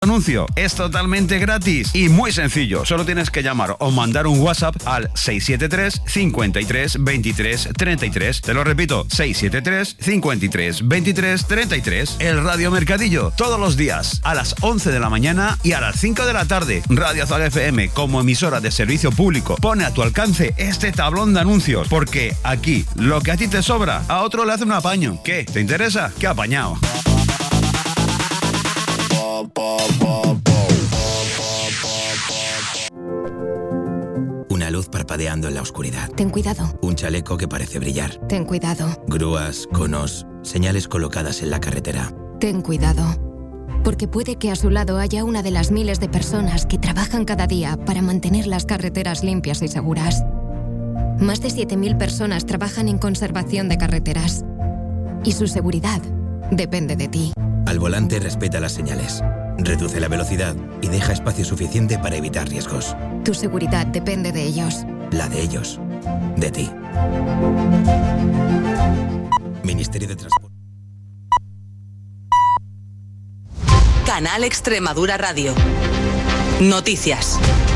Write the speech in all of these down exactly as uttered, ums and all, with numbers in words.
Anuncio es totalmente gratis y muy sencillo. Solo tienes que llamar o mandar un WhatsApp al seis siete tres, cincuenta y tres, veintitrés, treinta y tres. Te lo repito, seis siete tres, cincuenta y tres, veintitrés, treinta y tres. El Radio Mercadillo, todos los días a las once de la mañana y a las cinco de la tarde. Radio Azal F M, como emisora de servicio público, pone a tu alcance este tablón de anuncios, porque aquí lo que a ti te sobra, a otro le hace un apaño. ¿Qué? ¿Te interesa? ¡Qué apañado! Una luz parpadeando en la oscuridad. Ten cuidado. Un chaleco que parece brillar. Ten cuidado. Grúas, conos, señales colocadas en la carretera. Ten cuidado. Porque puede que a su lado haya una de las miles de personas que trabajan cada día para mantener las carreteras limpias y seguras. Más de siete mil personas trabajan en conservación de carreteras. Y su seguridad depende de ti. Al volante respeta las señales, reduce la velocidad y deja espacio suficiente para evitar riesgos. Tu seguridad depende de ellos. La de ellos. De ti. Ministerio de Transporte. Canal Extremadura Radio. Noticias.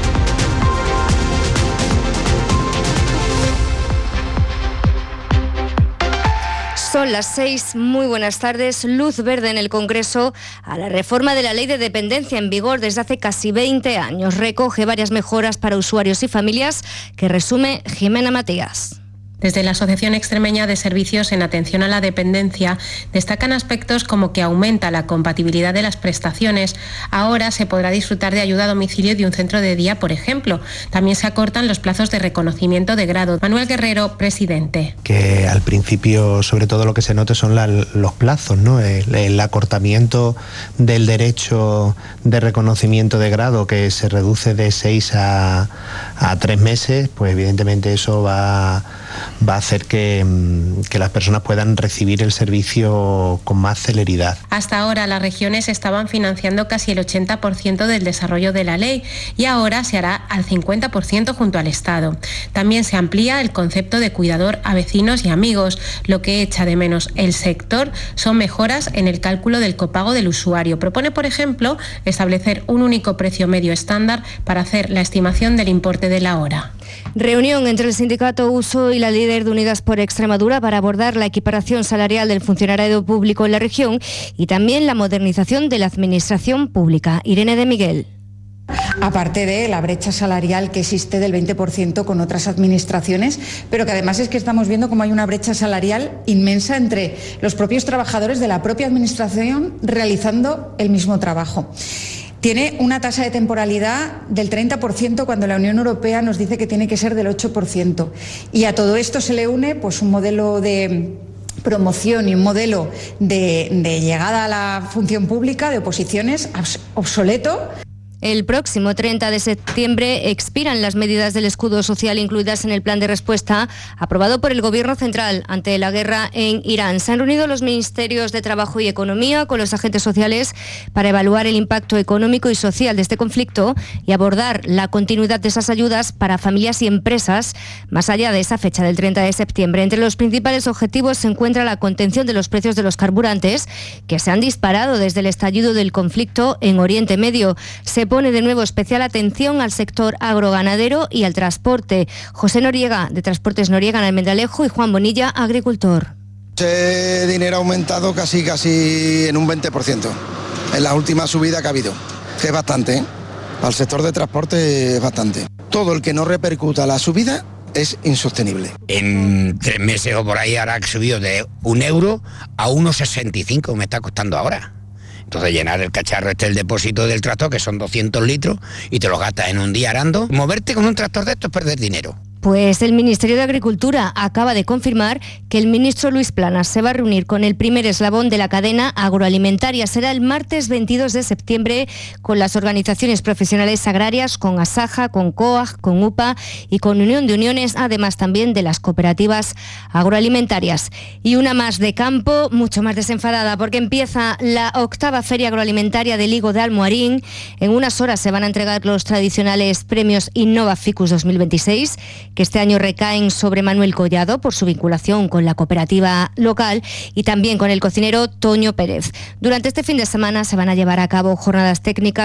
Son las seis, muy buenas tardes. Luz verde en el Congreso a la reforma de la Ley de Dependencia en vigor desde hace casi veinte años. Recoge varias mejoras para usuarios y familias que resume Jimena Matías. Desde la Asociación Extremeña de Servicios en Atención a la Dependencia destacan aspectos como que aumenta la compatibilidad de las prestaciones. Ahora se podrá disfrutar de ayuda a domicilio de un centro de día, por ejemplo. También se acortan los plazos de reconocimiento de grado. Manuel Guerrero, presidente. Que al principio, sobre todo, lo que se nota son la, los plazos, ¿no? El, el acortamiento del derecho de reconocimiento de grado, que se reduce de seis a, a tres meses, pues evidentemente eso va... va a hacer que, que las personas puedan recibir el servicio con más celeridad. Hasta ahora las regiones estaban financiando casi el ochenta por ciento del desarrollo de la ley y ahora se hará al cincuenta por ciento junto al Estado. También se amplía el concepto de cuidador a vecinos y amigos. Lo que echa de menos el sector son mejoras en el cálculo del copago del usuario. Propone, por ejemplo, establecer un único precio medio estándar para hacer la estimación del importe de la hora. Reunión entre el sindicato U S O y la líder de Unidas por Extremadura para abordar la equiparación salarial del funcionariado público en la región y también la modernización de la administración pública. Irene de Miguel. Aparte de la brecha salarial que existe del veinte por ciento con otras administraciones, pero que además es que estamos viendo cómo hay una brecha salarial inmensa entre los propios trabajadores de la propia administración realizando el mismo trabajo. Tiene una tasa de temporalidad del treinta por ciento cuando la Unión Europea nos dice que tiene que ser del ocho por ciento. Y a todo esto se le une pues, un modelo de promoción y un modelo de, de llegada a la función pública de oposiciones obsoleto. El próximo treinta de septiembre expiran las medidas del escudo social incluidas en el plan de respuesta aprobado por el Gobierno central ante la guerra en Irán. Se han reunido los ministerios de Trabajo y Economía con los agentes sociales para evaluar el impacto económico y social de este conflicto y abordar la continuidad de esas ayudas para familias y empresas más allá de esa fecha del treinta de septiembre. Entre los principales objetivos se encuentra la contención de los precios de los carburantes que se han disparado desde el estallido del conflicto en Oriente Medio. Se pone de nuevo especial atención al sector agroganadero y al transporte. José Noriega, de Transportes Noriega en Almendralejo, y Juan Bonilla, agricultor. Ese dinero ha aumentado casi, casi en un veinte por ciento en la última subida que ha habido, que es bastante, ¿eh? Para el sector de transporte es bastante. Todo el que no repercuta la subida es insostenible. En tres meses o por ahí ahora ha subido de un euro a uno sesenta y cinco, me está costando ahora. Entonces llenar el cacharro este, el depósito del tractor, que son doscientos litros, y te lo gastas en un día arando. Moverte con un tractor de estos es perder dinero. Pues el Ministerio de Agricultura acaba de confirmar que el ministro Luis Planas se va a reunir con el primer eslabón de la cadena agroalimentaria. Será el martes veintidós de septiembre con las organizaciones profesionales agrarias, con ASAJA, con COAG, con UPA y con Unión de Uniones, además también de las cooperativas agroalimentarias. Y una más de campo, mucho más desenfadada, porque empieza la octava Feria Agroalimentaria del Higo de Almoarín. En unas horas se van a entregar los tradicionales premios Innova Ficus dos mil veintiséis, que este año recaen sobre Manuel Collado por su vinculación con la cooperativa local y también con el cocinero Toño Pérez. Durante este fin de semana se van a llevar a cabo jornadas técnicas